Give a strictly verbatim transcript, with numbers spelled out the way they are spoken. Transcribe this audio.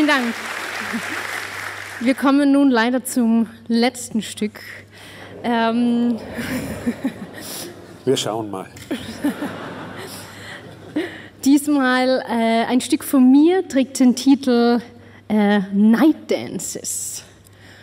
Dank. Wir kommen nun leider zum letzten Stück. Ähm Wir schauen mal. Diesmal äh, ein Stück von mir trägt den Titel äh, Night Dances.